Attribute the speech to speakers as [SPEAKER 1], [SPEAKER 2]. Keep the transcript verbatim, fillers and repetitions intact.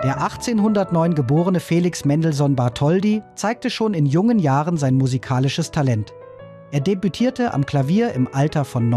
[SPEAKER 1] Der achtzehnhundertneun geborene Felix Mendelssohn Bartholdy zeigte schon in jungen Jahren sein musikalisches Talent. Er debütierte am Klavier im Alter von